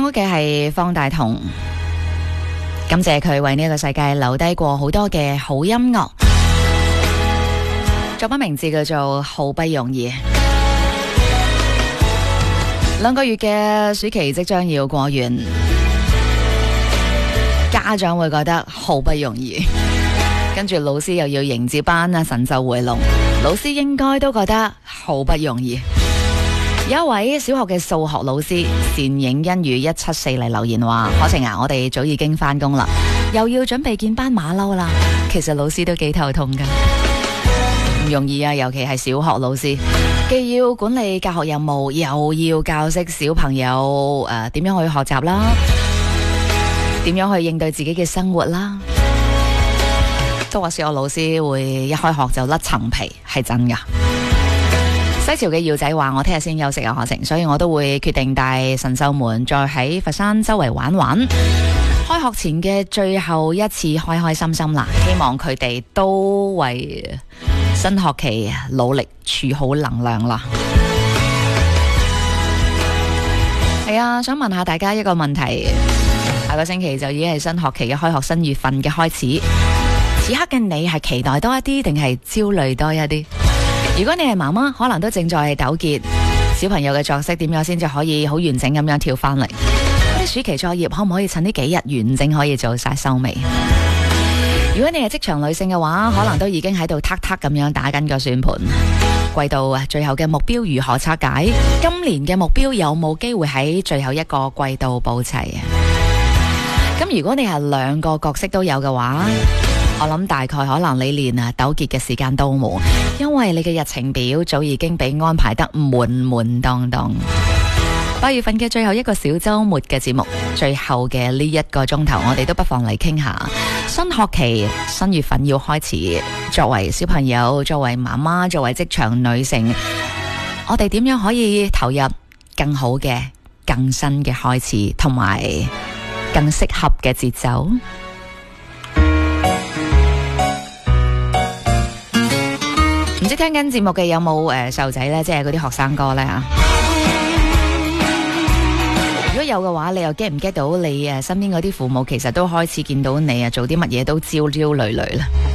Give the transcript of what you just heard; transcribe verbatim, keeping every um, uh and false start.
屋嘅係方大同，感謝佢為呢個世界留低過好多嘅好音樂。作品名字叫做《好不容易》。兩個月嘅暑期即將要過完，家長會覺得好不容易，跟住老師又要迎接班啊神獸回籠，老師應該都覺得好不容易。有一位小學嘅數學老師善影欣語一七四嚟留言話：可晴啊，我哋早已經翻工啦，又要準備見班馬騮啦。其實老師都幾頭痛噶，唔容易啊，尤其係小學老師，既要管理教學任務，又要教識小朋友誒點樣去學習啦，點樣去應對自己嘅生活啦。都話小學老師會一開學就甩層皮，係真噶。西樵嘅耀仔話：我聽日先休息啊，可晴，所以我都會決定帶神獸們再喺佛山周圍玩玩。開學前嘅最後一次開開心心啦，希望佢哋都為新學期努力儲好能量啦。係啊，想問下大家一個問題，下個星期就已經係新學期嘅開學新月份嘅開始，此刻嘅你係期待多一啲定係焦慮多一啲？如果你係媽媽，可能都正在糾結小朋友嘅作息點樣先至可以好完整咁樣跳翻嚟。啲暑期作業可唔可以趁呢幾日完整可以做晒收尾？如果你係職場女性嘅話，可能都已經喺度撻撻咁樣打緊個算盤。季度啊，最後嘅目標如何拆解？今年嘅目標有冇機會喺最後一個季度補齊啊？咁如果你係兩個角色都有嘅話，我諗大概可能你連啊糾結嘅時間都冇，因為你嘅日程表早已經被安排得滿滿當當。八月份嘅最後一個小週末嘅節目，最後嘅呢一個鐘頭，我哋都不妨嚟傾下新學期新月份要開始，作為小朋友，作為媽媽，作為職場女性，我哋點樣可以投入更好嘅、更新嘅開始，同埋更適合嘅節奏？唔知聽緊節目嘅有冇誒細路仔呢？即係嗰啲學生哥呢？吓。如果有嘅話，你又 get 唔 get 到你誒身邊嗰啲父母其實都開始見到你啊做啲乜嘢都焦焦慮慮啦。